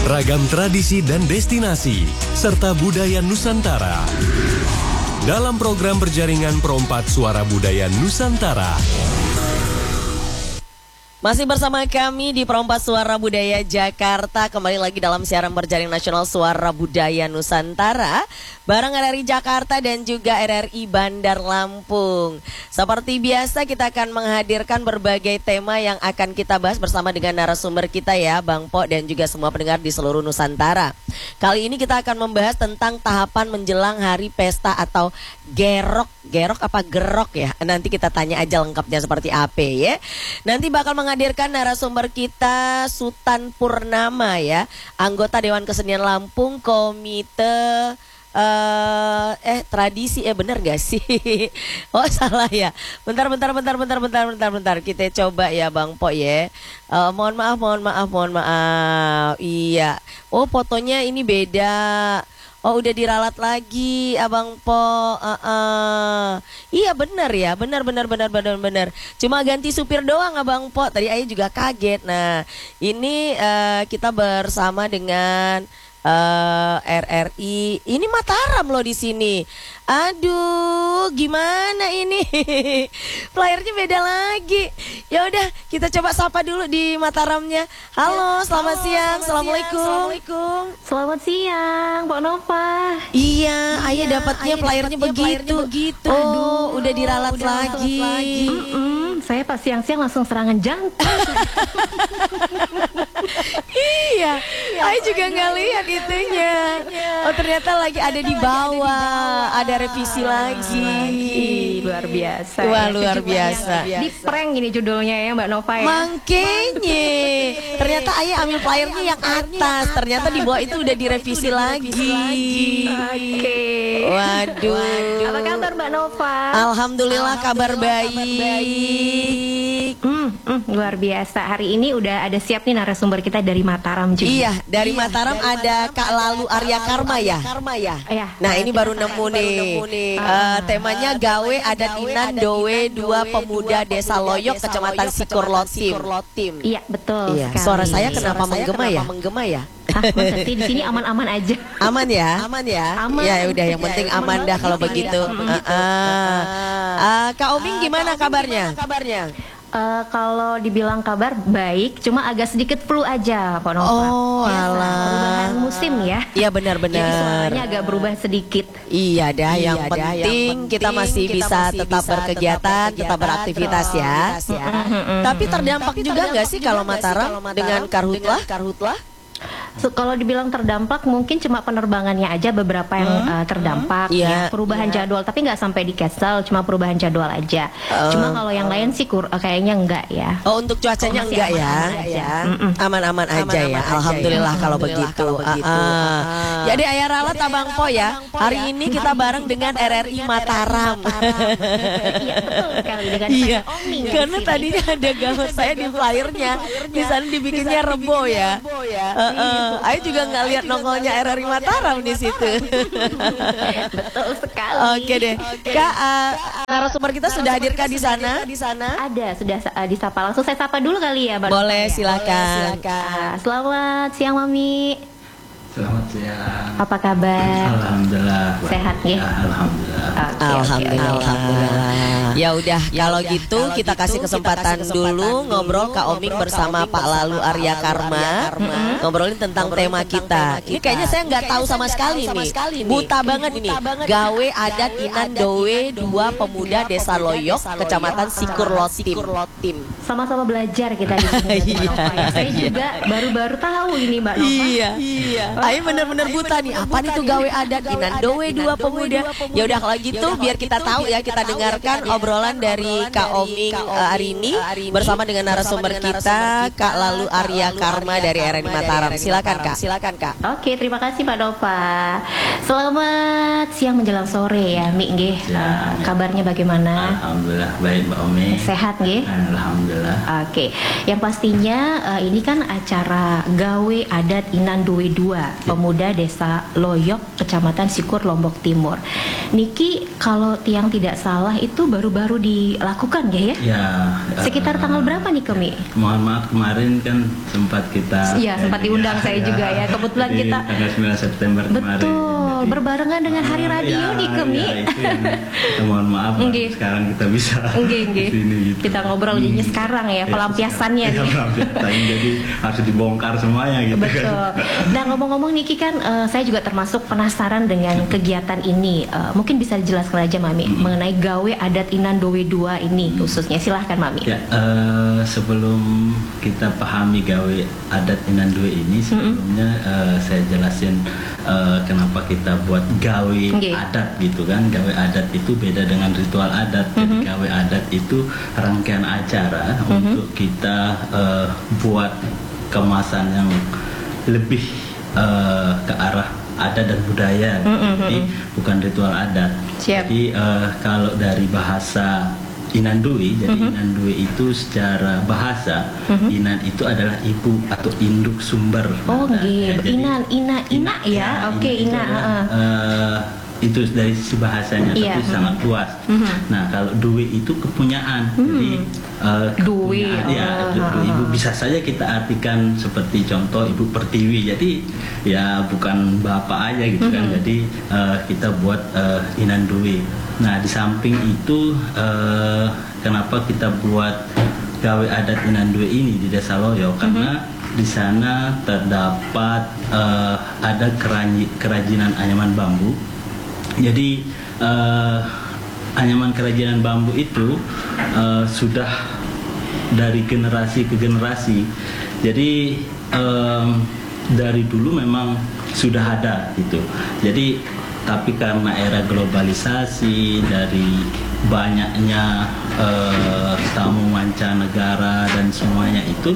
ragam tradisi dan destinasi, serta budaya Nusantara. Dalam program berjaringan Perompak Suara Budaya Nusantara. Masih bersama kami di Perompak Suara Budaya Jakarta. Kembali lagi dalam siaran berjaring nasional Suara Budaya Nusantara bareng RRI Jakarta dan juga RRI Bandar Lampung. Seperti biasa kita akan menghadirkan berbagai tema yang akan kita bahas bersama dengan narasumber kita ya, Bang Po dan juga semua pendengar di seluruh Nusantara. Kali ini kita akan membahas tentang tahapan menjelang hari pesta atau gerok. Gerok apa gerok ya? Nanti kita tanya aja lengkapnya seperti apa ya. Nanti bakal menghadirkan narasumber kita Sutan Purnama ya, anggota Dewan Kesenian Lampung, Komite tradisi benar gak sih? Oh salah ya. Bentar. Kita coba ya Bang Po ya. Mohon maaf. Iya. Oh fotonya ini beda. Oh udah diralat lagi Abang Po. Iya benar ya. Benar. Cuma ganti supir doang Abang Po. Tadi Ayah juga kaget. Nah ini kita bersama dengan RRI. Ini Mataram loh di sini. Aduh, gimana ini? Flyernya beda lagi. Ya udah, kita coba sapa dulu di Mataramnya. Halo, selamat siang. Assalamualaikum. Selamat siang, Mbak Nova. Iya, Ayah dapatnya flyernya begitu. Oh, udah diralat lagi. Saya pas siang-siang langsung serangan jantung. Iya, Ayah juga nggak lihat itunya. Oh ternyata lagi ada di bawah, ada revisi lagi. Luar biasa. Wah luar biasa. Di prank ini judulnya ya Mbak Nova ya. Makanya, ternyata Ayah ambil flyernya yang atas, ternyata di bawah itu udah direvisi lagi. Oke. Waduh. Apa kabar Mbak Nova? Alhamdulillah kabar baik. Luar biasa. Hari ini udah ada siap nih narasumber kita dari Mataram juga. Iya, dari Mataram ada Kak Lalu Arya Karma ya. Nah, ini baru nemu nih. Temanya gawe adat Inan Dowe dua pemuda Desa Loyok Kecamatan Sikur Lotim. Iya, betul sekali. Suara saya kenapa menggema ya? Masa sih di sini aman-aman aja. Aman ya? Aman. Ya udah yang penting aman dah kalau begitu. Kak Oming gimana kabarnya? Kalau dibilang kabar baik, cuma agak sedikit flu aja, Pak Nova. Oh, alah. Perubahan musim ya. Iya benar-benar. Jadi suaranya agak berubah sedikit. Iya dah, yang penting kita masih bisa tetap berkegiatan, tetap beraktivitas ya. Tapi terdampak juga nggak sih kalau Mataram dengan karhutlah? Kalau dibilang terdampak mungkin cuma penerbangannya aja beberapa yang terdampak ya, perubahan jadwal, tapi nggak sampai di cancel, cuma perubahan jadwal aja. Cuma kalau yang lain sih kayaknya enggak ya. Oh untuk cuacanya enggak ya? Aman-aman aja ya. Alhamdulillah kalau begitu. Jadi Ayah ralat Abang Po ya. Hari ini kita bareng dengan RRI Mataram. Iya betul sekali dengan iya. Karena tadinya ada gambar saya di flyernya, di sana dibikinnya Rebo ya. Ayah juga nggak lihat nongolnya RRI Mataram di situ. Betul sekali. Oke deh, Kak. Narasumber kita sudah hadirkah di sana? Ada, sudah disapa. Langsung saya sapa dulu kali ya, Mbak. Boleh, silakan. Selamat siang, Mami. Selamat siang. Apa kabar? Alhamdulillah. Sehat ya? Alhamdulillah. Alhamdulillah. Ya udah, kalau gitu kita kasih kesempatan dulu ngobrol Kak Oming bersama Pak Lalu Arya Karma. Ngobrolin tentang tema kita. Ini kayaknya saya nggak tahu sama sekali nih. Buta banget ini. Gawe adat Inan Dowe dua pemuda Desa Loyok Kecamatan Sikur Lotim. Sama-sama belajar kita di sini. Saya juga baru-baru tahu ini Mbak Nova. Iya. Ayo bener-bener buta nih. Apa nih tuh gawe adat Inan Dowe dua pemuda? Ya udah kalau gitu biar kita tahu ya, kita dengarkan obrolan dari Kak Oming hari ini bersama dengan narasumber kita Kak Lalu Arya Karma dari RRI Mataram. Silakan Kak. Oke, terima kasih Mbak Nova. Selamat siang menjelang sore ya, Mi nggih. Kabarnya bagaimana? Alhamdulillah baik Mbak Omi. Sehat nggih? Alhamdulillah. Oke. Yang pastinya ini kan acara gawe adat Inan Dowe 2 Pemuda Desa Loyok, Kecamatan Sikur, Lombok Timur. Niki, kalau tiang tidak salah itu baru-baru dilakukan ya? Ya. Sekitar tanggal berapa nih Kemi? Mohon maaf kemarin kan sempat kita. Iya, sempat diundang saya juga ya. Kebetulan kita tanggal 9 September kemarin. Betul, berbarengan dengan Hari Radio nih Kemi. Ya, itu yang, mohon maaf sekarang kita bisa sini gitu. Kita ngobrol jadinya sekarang ya, pelampiasannya nih. Pelampiasannya jadi harus dibongkar semuanya gitu. Betul. Nah, ngomong-ngomong Niki kan saya juga termasuk penasaran dengan kegiatan ini. Mungkin bisa dijelaskan aja Mami mengenai gawe adat Inandowe 2 ini khususnya. Silahkan Mami. Ya, sebelum kita pahami gawe adat Inandowe ini, sebelumnya saya jelasin kenapa kita buat gawe adat gitu kan. Gawe adat itu beda dengan ritual adat. Jadi gawe adat itu rangkaian acara untuk kita buat kemasan yang lebih ke arah adat dan budaya, jadi bukan ritual adat. Jadi kalau dari bahasa Inandowe, jadi Inandowe itu secara bahasa Inan itu adalah ibu atau induk sumber. Oh, gitu. Inan, ina ya. Oke, ina. Itu dari sisi bahasanya, tapi sangat luas. Nah, kalau duwe itu kepunyaan, jadi kepunyaan, ibu bisa saja kita artikan seperti contoh ibu pertiwi, jadi ya bukan bapak aja gitu kan. Jadi kita buat Inandowe. Nah, di samping itu kenapa kita buat gawe adat Inandowe ini di Desa Loyok, karena di sana terdapat ada kerajinan anyaman bambu. Jadi anyaman kerajinan bambu itu sudah dari generasi ke generasi. Jadi dari dulu memang sudah ada gitu. Jadi tapi karena era globalisasi, dari banyaknya tamu mancanegara dan semuanya itu,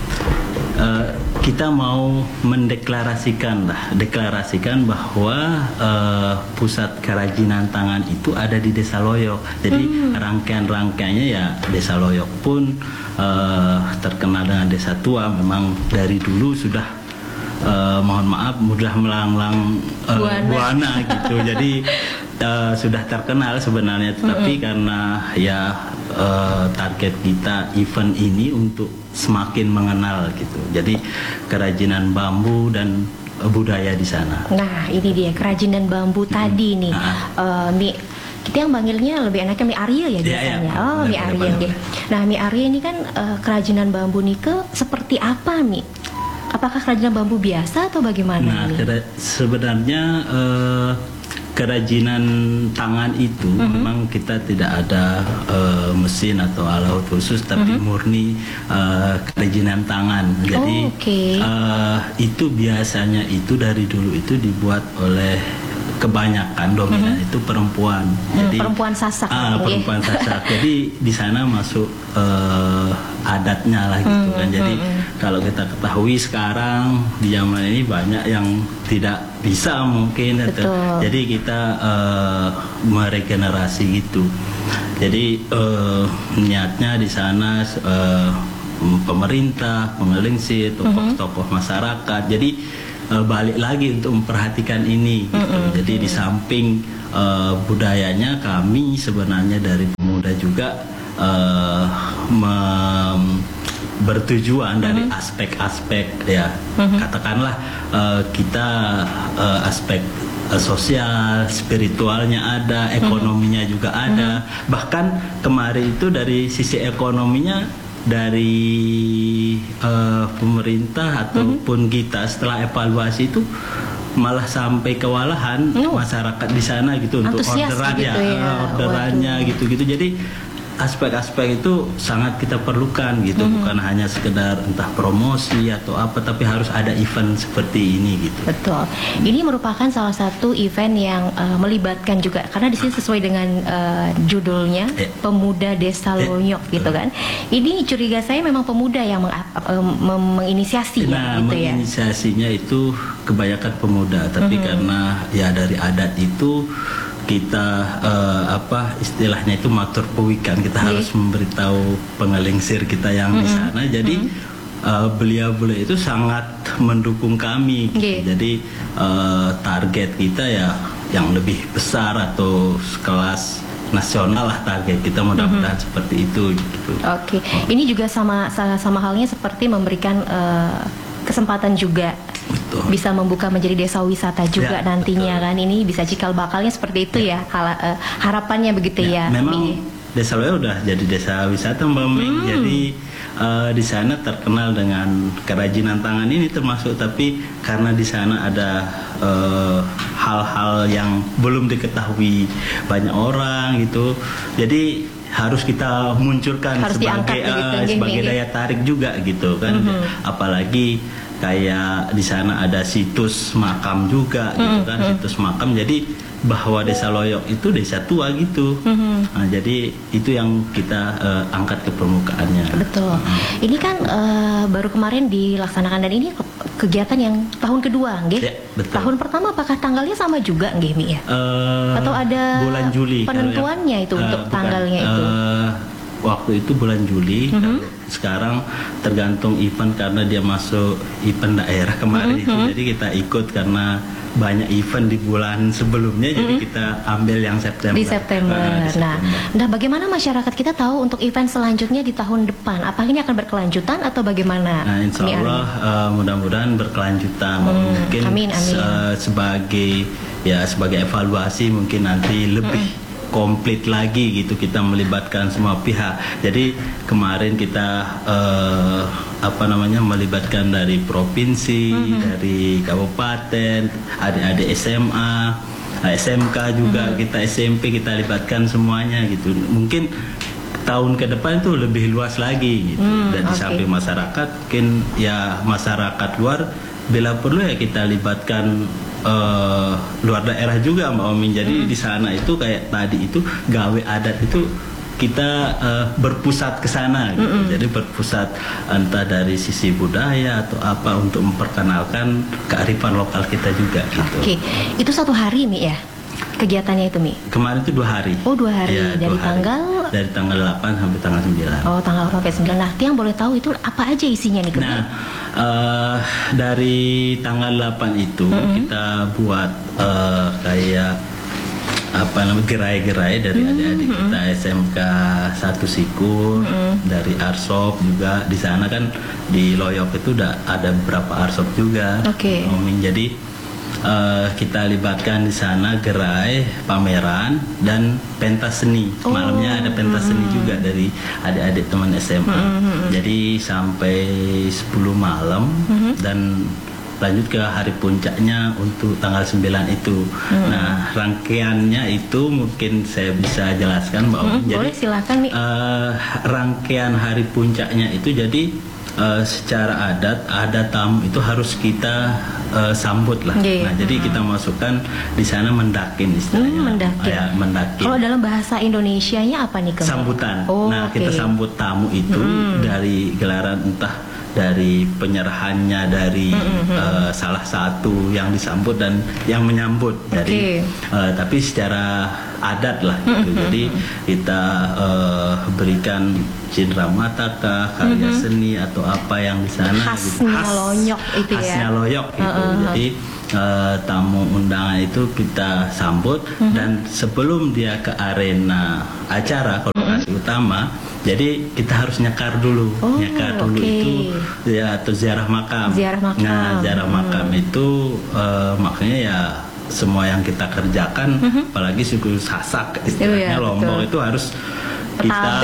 kita mau mendeklarasikan bahwa pusat kerajinan tangan itu ada di Desa Loyok. Jadi rangkaian-rangkaiannya ya Desa Loyok pun terkenal dengan desa tua. Memang dari dulu sudah mohon maaf mudah melanglang buana gitu. Jadi sudah terkenal sebenarnya, tetapi karena ya target kita event ini untuk semakin mengenal gitu. Jadi kerajinan bambu dan budaya di sana. Nah, ini dia kerajinan bambu tadi nih. Mi, kita yang panggilnya lebih enaknya Mi Arya ya biasanya. Mi Arya nih. Nah, Mi Arya ini kan kerajinan bambu Nike seperti apa Mi? Apakah kerajinan bambu biasa atau bagaimana? Nah, sebenarnya kerajinan tangan itu memang kita tidak ada mesin atau alat khusus, tapi murni kerajinan tangan. Jadi itu biasanya itu dari dulu itu dibuat oleh kebanyakan dominan itu perempuan. Jadi perempuan Sasak. Perempuan Sasak. Jadi di sana masuk adatnya lah gitu kan. Jadi kalau kita ketahui sekarang di zaman ini banyak yang tidak bisa mungkin, jadi kita meregenerasi gitu. Jadi niatnya di sana pemerintah, pengelingsir, tokoh-tokoh masyarakat. Jadi balik lagi untuk memperhatikan ini gitu. Jadi di samping budayanya, kami sebenarnya dari pemuda juga bertujuan dari aspek-aspek ya, katakanlah kita aspek sosial, spiritualnya ada, ekonominya juga ada. Bahkan kemarin itu dari sisi ekonominya, dari pemerintah ataupun kita setelah evaluasi itu malah sampai kewalahan masyarakat di sana gitu untuk orderannya gitu-gitu. Jadi aspek-aspek itu sangat kita perlukan gitu, bukan hanya sekedar entah promosi atau apa, tapi harus ada event seperti ini gitu. Betul. Ini merupakan salah satu event yang melibatkan juga, karena di sini sesuai dengan judulnya Pemuda Desa Loyok gitu kan. Ini curiga saya memang pemuda yang menginisiasi gitu ya. Menginisiasinya itu kebanyakan pemuda, tapi karena ya dari adat itu kita istilahnya itu matur pewikan, kita harus memberitahu pengelingsir kita yang di sana. Jadi beliau-beliau itu sangat mendukung kami. Jadi target kita ya yang lebih besar atau kelas nasional lah target kita, mudah-mudahan seperti itu gitu. Oke. Ini juga sama halnya seperti memberikan kesempatan juga. Betul. Bisa membuka menjadi desa wisata juga nantinya, betul. Kan ini bisa cikal bakalnya seperti itu ya, harapannya begitu ya. Memang Desa Loyok udah jadi desa wisata Mbak Ming. Jadi di sana terkenal dengan kerajinan tangan ini termasuk, tapi karena di sana ada hal-hal yang belum diketahui banyak orang gitu, jadi harus kita munculkan sebagai daya tarik juga gitu kan. Apalagi kayak di sana ada situs makam juga gitu kan, situs makam, jadi bahwa Desa Loyok itu desa tua gitu. Nah, jadi itu yang kita angkat ke permukaannya. Betul. Ini kan baru kemarin dilaksanakan, dan ini kegiatan yang tahun kedua, nggih? Ya, betul. Tahun pertama apakah tanggalnya sama juga, nggih, Mi ya? Atau ada bulan Juli penentuannya itu untuk tanggalnya itu? Waktu itu bulan Juli. Sekarang tergantung event, karena dia masuk event daerah kemarin itu, jadi kita ikut karena banyak event di bulan sebelumnya, jadi kita ambil yang September. Di September. Nah, bagaimana masyarakat kita tahu untuk event selanjutnya di tahun depan? Apakah ini akan berkelanjutan atau bagaimana? Nah, insya Allah mudah-mudahan berkelanjutan. Mungkin amin. sebagai evaluasi mungkin nanti lebih komplit lagi gitu, kita melibatkan semua pihak. Jadi kemarin kita melibatkan dari provinsi, dari kabupaten, adik-adik SMA, SMK juga, kita SMP kita libatkan semuanya gitu. Mungkin tahun ke depan itu lebih luas lagi gitu. Dan di samping masyarakat, mungkin ya masyarakat luar bila perlu ya kita libatkan luar daerah juga Mbak Omin. Jadi di sana itu kayak tadi itu gawe adat itu kita berpusat ke sana gitu. Jadi berpusat entah dari sisi budaya atau apa untuk memperkenalkan kearifan lokal kita juga gitu. Oke. Itu satu hari Mi ya? Kegiatannya itu Mi? Kemarin itu 2 hari. Oh 2 hari, ya, dari tanggal 8 sampai tanggal 9. Oh tanggal 8 sampai 9. Nah yang boleh tahu itu apa aja isinya nih? Nah dari tanggal 8 itu kita buat kayak gerai-gerai dari adik-adik kita SMK 1 Sikur, dari Arsop juga. Di sana kan di Loyok itu udah ada beberapa Arsop juga. Jadi kita libatkan di sana gerai, pameran, dan pentas seni. Malamnya ada pentas seni juga dari adik-adik teman SMA. Jadi sampai 10 malam dan lanjut ke hari puncaknya untuk tanggal 9 itu. Nah, rangkaiannya itu mungkin saya bisa jelaskan Mbak Om. Jadi, boleh silakan Mi. Rangkaian hari puncaknya itu jadi secara adat tamu itu harus kita sambut lah. Nah, jadi kita masukkan di sana mendakin istilahnya. Mendakin. Kalau dalam bahasa Indonesianya apa nih? Sambutan. Nah, kita sambut tamu itu dari gelaran, entah dari penyerahannya dari salah satu yang disambut dan yang menyambut. Jadi tapi secara adat lah gitu. Jadi kita berikan cindera mata kah, karya seni atau apa yang di sana khasnya Loyok itu ya. Khasnya Loyok gitu. Jadi tamu undangan itu kita sambut, dan sebelum dia ke arena acara lokasi utama, jadi kita harus nyekar dulu. Itu ya, atau ziarah makam. Nah, ziarah makam itu makanya ya semua yang kita kerjakan, apalagi suku Sasak istilahnya Lombok itu harus kita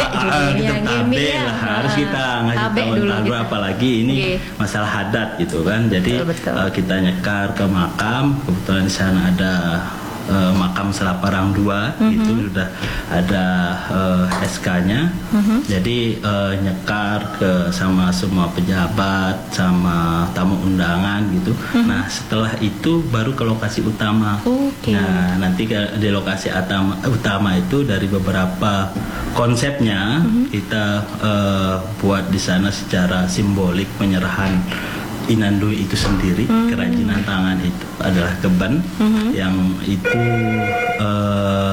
harus kita ngasih tahu dulu, apalagi ini masalah adat gitu kan. Jadi kita nyekar ke makam, kebetulan di sana ada makam Selaparang 2 itu sudah ada SK-nya. Jadi nyekar ke sama semua pejabat, sama tamu undangan gitu. Nah, setelah itu baru ke lokasi utama. Nah, nanti di lokasi utama itu dari beberapa konsepnya kita buat di sana secara simbolik penyerahan Inandui itu sendiri. Kerajinan tangan itu adalah keban yang itu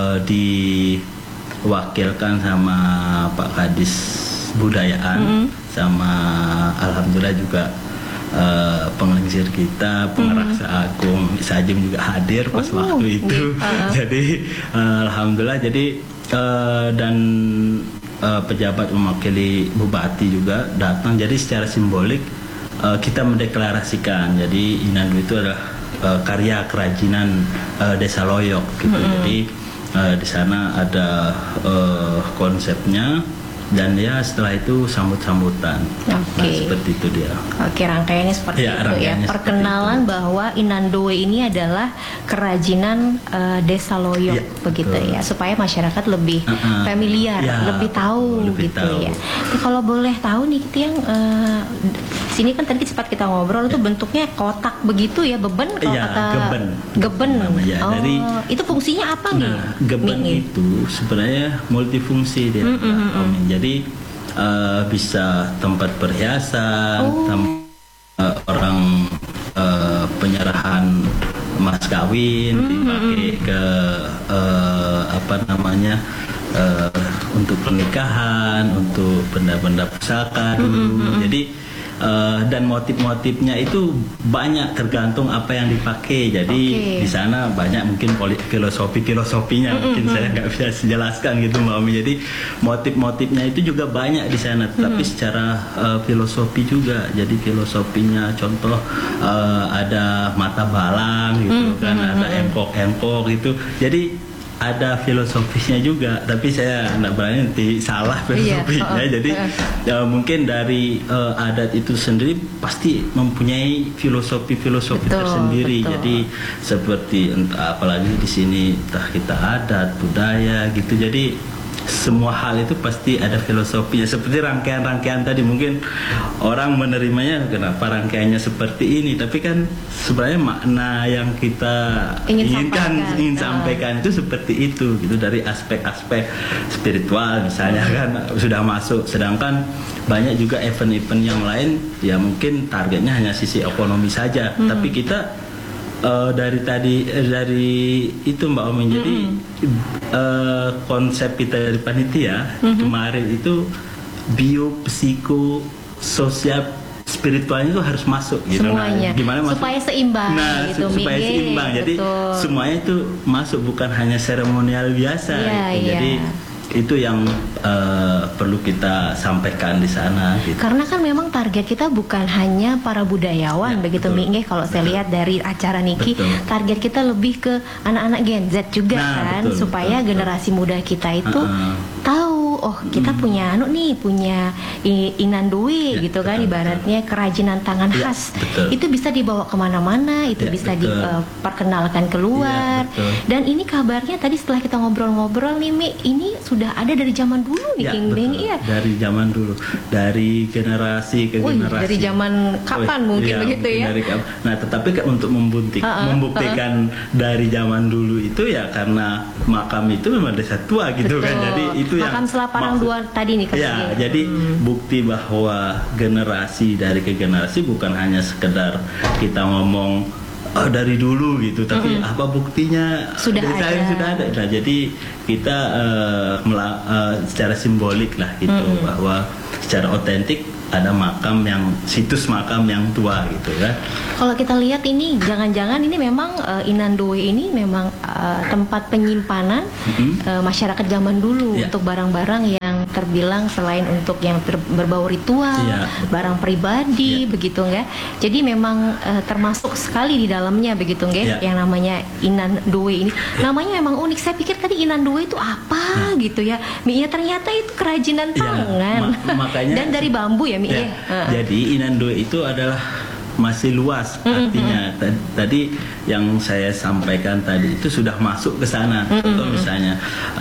diwakilkan sama Pak Kadis Budayaan sama alhamdulillah juga penglingsir kita, pengeraksa agung Sajim juga hadir pas waktu itu. Jadi alhamdulillah, jadi dan pejabat mewakili bupati juga datang. Jadi secara simbolik kita mendeklarasikan. Jadi Inandu itu adalah karya kerajinan Desa Loyok gitu. Jadi di sana ada konsepnya. Dan ya setelah itu sambut-sambutan. Nah, seperti itu dia. Oke, rangkaiannya seperti itu ya. Perkenalan bahwa Inandowe ini adalah kerajinan Desa Loyok begitu ya, supaya masyarakat lebih familiar, lebih tahu gitu ya. Kalau boleh tahu nih kita yang sini kan tadi sempat kita ngobrol itu bentuknya kotak begitu ya, beben kalau kata geben. Dari itu fungsinya apa nih? Geben itu sebenarnya multifungsi dia. Jadi bisa tempat perhiasan, orang penyerahan mas kawin dipakai ke untuk pernikahan, untuk benda-benda pusaka dulu. Jadi dan motif-motifnya itu banyak tergantung apa yang dipakai. Jadi di sana banyak mungkin filosofinya mungkin saya nggak bisa jelaskan gitu Mbak Omi. Jadi motif-motifnya itu juga banyak di sana, tapi secara filosofi juga. Jadi filosofinya contoh ada mata balang gitu kan, ada engkok gitu. Jadi ada filosofisnya juga, tapi saya nggak berani nanti salah filosofinya. Jadi mungkin dari adat itu sendiri pasti mempunyai filosofi tersendiri. Jadi seperti apalagi di sini entah kita adat budaya gitu. Jadi semua hal itu pasti ada filosofinya. Seperti rangkaian-rangkaian tadi, mungkin orang menerimanya kenapa rangkaiannya seperti ini, tapi kan sebenarnya makna yang kita ingin sampaikan itu seperti itu gitu, dari aspek-aspek spiritual misalnya kan sudah masuk. Sedangkan banyak juga event-event yang lain ya mungkin targetnya hanya sisi ekonomi saja, tapi kita dari itu Mbak Omi. Jadi konsep kita dari panitia kemarin itu psiko, sosial, spiritualnya itu harus masuk gitu. Semuanya. Gimana masuk? Supaya seimbang gitu. Supaya seimbang. Jadi semuanya itu masuk, bukan hanya seremonial biasa gitu. Jadi itu yang perlu kita sampaikan di sana gitu. Karena kan memang target kita bukan hanya para budayawan begitu Mingge. Kalau saya lihat dari acara Niki, target kita lebih ke anak-anak Gen Z juga kan, supaya generasi muda kita itu tahu kita punya punya Inandowe gitu kan, ibaratnya kerajinan tangan khas. Itu bisa dibawa kemana-mana, itu bisa diperkenalkan keluar. Dan ini kabarnya tadi setelah kita ngobrol-ngobrol nih Mi, ini sudah ada dari zaman dulu nih King Beng. Dari zaman dulu, dari generasi ke generasi. Dari zaman kapan mungkin begitu ya? Nah, tetapi untuk membuktikan dari zaman dulu itu ya karena makam itu memang desa tua gitu kan. Jadi itu makam Selaparang Dua tadi nih. Jadi bukti bahwa generasi dari ke generasi bukan hanya sekedar kita ngomong dari dulu gitu, tapi apa buktinya sudah ada. Nah, jadi kita secara simbolik lah gitu, bahwa secara otentik ada situs makam yang tua gitu kan. Kalau kita lihat ini jangan-jangan ini memang Inandowe ini memang tempat penyimpanan masyarakat zaman dulu untuk barang-barang yang terbilang selain untuk yang berbau ritual, barang pribadi begitu nggak. Jadi memang termasuk sekali di dalamnya begitu nggak, yang namanya Inandowe ini. Namanya memang unik. Saya pikir tadi Inandowe itu apa gitu ya. Ternyata itu kerajinan tangan. Makanya dan dari bambu ya. Jadi Inandowe itu adalah masih luas artinya. Tadi yang saya sampaikan tadi itu sudah masuk ke sana. Contoh misalnya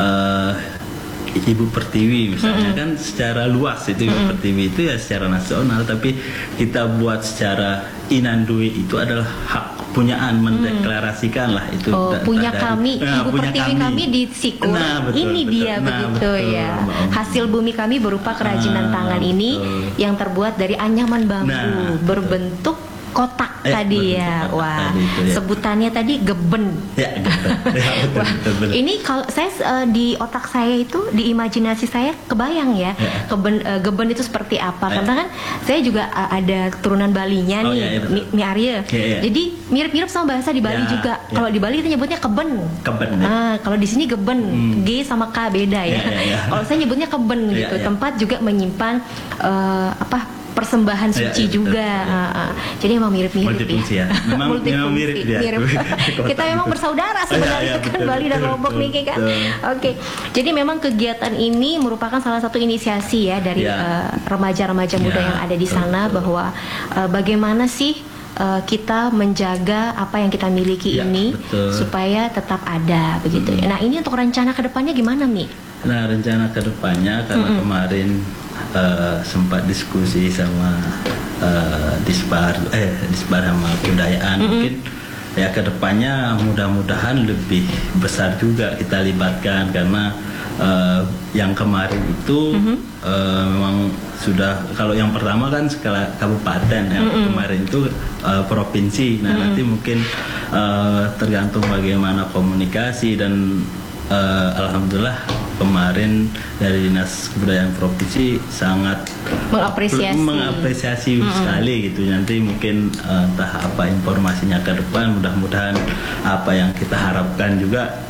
Ibu Pertiwi misalnya kan secara luas itu Ibu Pertiwi itu ya secara nasional, tapi kita buat secara Inandowe itu adalah hak punyaan, mendeklarasikan lah itu. Punya kami, Ibu Pertiwi kami di Sikur. Ini dia begitu ya. Hasil bumi kami berupa kerajinan tangan ini yang terbuat dari anyaman bambu berbentuk kotak tadi betul, ya. kotak Wah, tadi itu, ya. sebutannya tadi geben. Ya, geben. Ya, betul, Wah, betul. ini kalau saya di otak saya itu, di imajinasi saya kebayang ya, geben itu seperti apa? Karena kan saya juga ada turunan Balinya nih, ya, Mi Arya. Ya. Jadi mirip-mirip sama bahasa di Bali juga. Kalau di Bali kita nyebutnya keben. Keben. Ya. Kalau di sini geben, G sama K beda ya. Kalau saya nyebutnya keben gitu. Tempat juga menyimpan persembahan suci juga. Jadi emang mirip-mirip multifungsi ya. Memang mirip dia. Kita memang bersaudara sebenarnya kan, Bali dan Lombok nih kan. Oke. Jadi memang kegiatan ini merupakan salah satu inisiasi ya dari remaja-remaja muda yang ada di sana, bahwa bagaimana sih kita menjaga apa yang kita miliki ini supaya tetap ada begitu. Nah, ini untuk rencana kedepannya gimana, Mi? Nah, rencana kedepannya karena kemarin sempat diskusi sama Disbar sama kebudayaan, mungkin ya kedepannya mudah-mudahan lebih besar juga kita libatkan, karena yang kemarin itu memang sudah, kalau yang pertama kan skala kabupaten, yang kemarin itu provinsi. Nah, nanti mungkin tergantung bagaimana komunikasi, dan alhamdulillah kemarin dari Dinas Kebudayaan Provinsi sangat mengapresiasi sekali gitu. Nanti mungkin entah apa informasinya ke depan, mudah-mudahan apa yang kita harapkan juga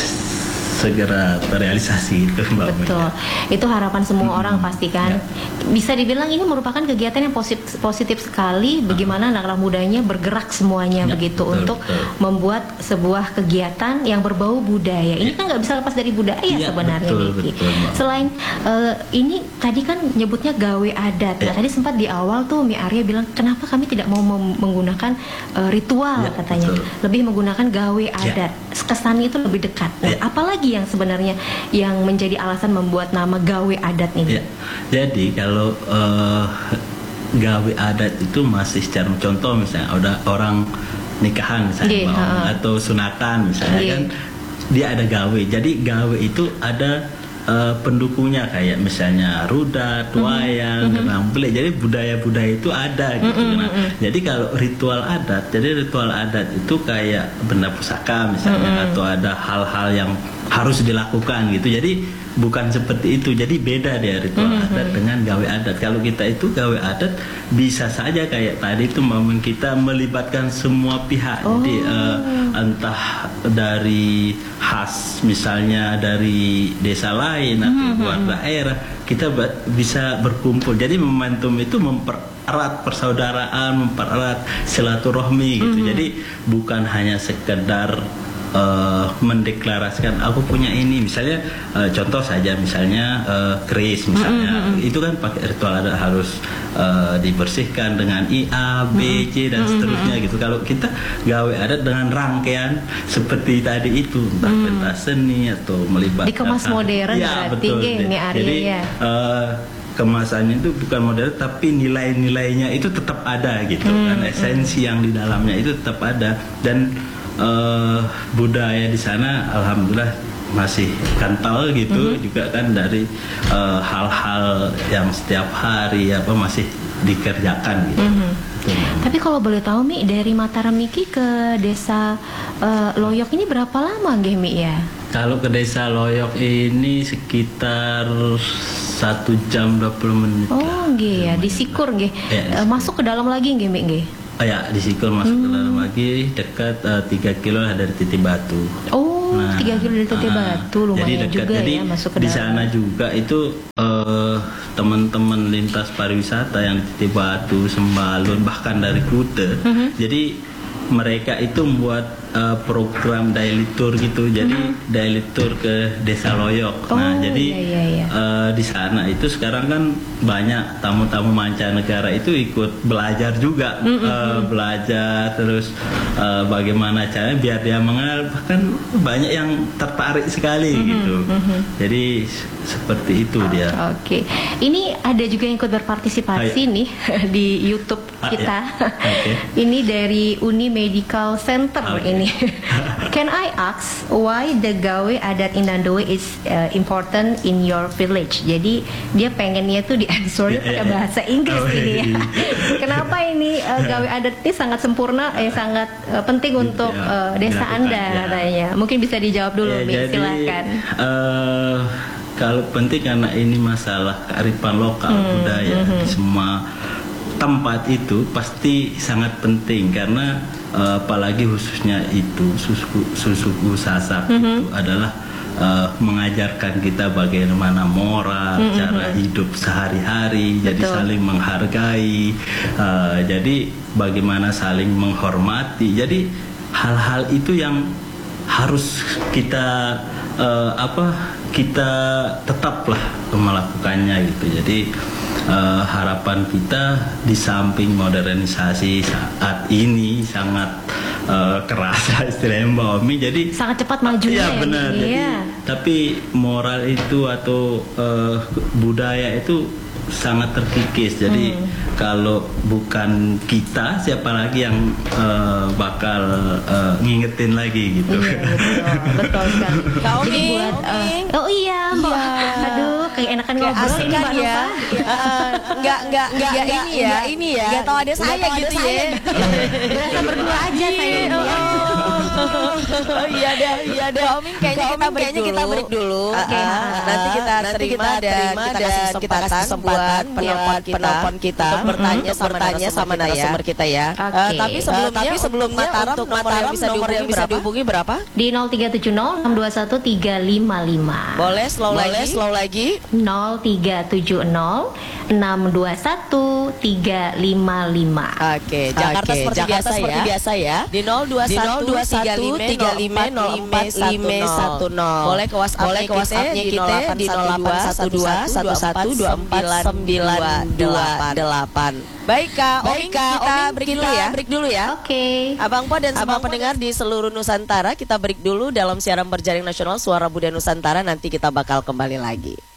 segera terrealisasi itu, Mbak. Betul. Itu harapan semua orang pasti kan. Bisa dibilang ini merupakan kegiatan yang positif sekali, bagaimana anak-anak mudanya bergerak semuanya begitu untuk membuat sebuah kegiatan yang berbau budaya. Ini kan nggak bisa lepas dari budaya sebenarnya. Betul, selain ini tadi kan nyebutnya gawe adat. Nah, tadi sempat di awal tuh Mi Arya bilang kenapa kami tidak mau menggunakan ritual katanya. Lebih menggunakan gawe adat. Kesannya itu lebih dekat. Nah, apalagi yang sebenarnya yang menjadi alasan membuat nama gawe adat ini? Jadi kalau gawe adat itu masih secara contoh, misalnya ada orang nikahan misalnya atau sunatan misalnya kan dia ada gawe. Jadi gawe itu ada pendukungnya, kayak misalnya rudat, wayang, rambele. Jadi budaya-budaya itu ada gitu. Jadi kalau ritual adat itu kayak benda pusaka misalnya, atau ada hal-hal yang harus dilakukan gitu. Jadi bukan seperti itu. Jadi beda dia ritual adat dengan gawe adat. Kalau kita itu gawe adat bisa saja kayak tadi itu momen kita melibatkan semua pihak. Jadi entah dari khas misalnya dari desa lain atau luar daerah, kita bisa berkumpul. Jadi momentum itu mempererat persaudaraan, mempererat silaturahmi gitu. Jadi bukan hanya sekedar mendeklarasikan aku punya ini, misalnya contoh saja misalnya keris misalnya, itu kan pakai ritual adat, harus dibersihkan dengan IA, B, C dan seterusnya gitu. Kalau kita gawe adat dengan rangkaian seperti tadi itu, entah pentas seni atau melibatkan dikemas modern berarti ini Arya. Kemasannya itu bukan modern, tapi nilai-nilainya itu tetap ada gitu kan, esensi yang di dalamnya itu tetap ada. Dan budaya di sana alhamdulillah masih kental gitu juga kan, dari hal-hal yang setiap hari masih dikerjakan gitu. Tapi kalau boleh tahu Mi, dari Mataram Niki ke desa Loyok ini berapa lama nggih Mi ya? Kalau ke desa Loyok ini sekitar 1 jam 20 menit. Oh nggih ya, di Sikur nggih. Masuk ke dalam lagi nggih Mi nggih? Ya, di Sikur masuk ke dalam lagi, dekat 3 kilo dari Titik Batu. Oh, 3 kilo dari Titik Batu, lumayan jadi juga jadi ya masuk ke di dalam. sana juga itu teman-teman lintas pariwisata yang di Titik Batu, Sembalun, bahkan dari Kuta. Jadi mereka itu membuat program daily tour gitu. Jadi daily tour ke Desa Loyok. Nah, jadi di sana itu sekarang kan banyak tamu-tamu mancanegara itu ikut belajar juga, belajar terus bagaimana caranya biar dia mengenal, bahkan banyak yang tertarik sekali gitu. Jadi seperti itu dia. Oke. Ini ada juga yang ikut berpartisipasi nih di YouTube kita. Ini dari Uni Medical Center ini. Can I ask why the gawe adat Inandoe is important in your village? Jadi dia pengennya tuh di answer pakai bahasa Inggris ini ya. Kenapa ini gawe adat ini sangat sempurna, sangat penting untuk desa Anda katanya? Mungkin bisa dijawab dulu, Mi. Silakan. Kalau penting karena ini masalah kearifan lokal budaya di semua tempat itu pasti sangat penting karena apalagi khususnya itu susuku Sasak itu adalah mengajarkan kita bagaimana moral, cara hidup sehari-hari, jadi saling menghargai, jadi bagaimana saling menghormati, jadi hal-hal itu yang harus kita kita tetaplah melakukannya gitu. Jadi harapan kita di samping modernisasi saat ini sangat kerasa istilahnya Mbak Omi, jadi sangat cepat majunya. Ya benar. Jadi, tapi moral itu atau budaya itu sangat terkikis. Jadi kalau bukan kita, siapa lagi yang bakal ngingetin lagi gitu. Iya, betul sekali. Kak Omi, oh iya, Mbak. Aduh, kayak enakan ngobrol ini Mbak Nova. Enggak ini ya. Enggak tahu ada saya gitu ya. Berasa berdua aja saya. Oh iya deh. Omin kayaknya kita break dulu. Nanti kita terima dan kita kasih kesempatan penelpon kita bertanya sama narasumber kita ya. Tapi sebelumnya untuk Mataram nomor yang bisa dihubungi berapa? Di 0370 621 355. Boleh slow lagi. 0370 621 355. Oke, Jakarta seperti biasa ya. Di 02135045510. Boleh ke WhatsApp-nya kita di 081211249928. Baik Kak Omi, kita break dulu ya. Oke. Abang Po dan semua pendengar di seluruh Nusantara, kita break dulu dalam siaran berjaring nasional Suara Budaya Nusantara. Nanti kita bakal kembali lagi.